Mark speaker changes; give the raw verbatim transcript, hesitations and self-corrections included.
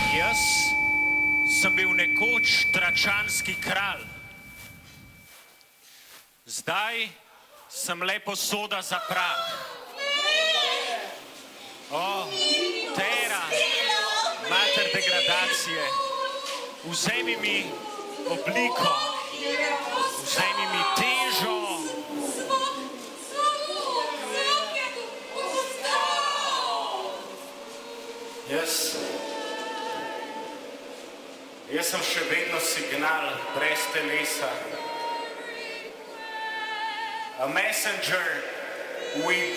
Speaker 1: Jaz sem bil nekoč tračanski kralj. Zdaj sem le posoda za prah. O, Tera, mater degradacije, vzemi mi obliko, vzemi mi težo. Jaz, jaz sem še vedno signal brez telesa. A messenger with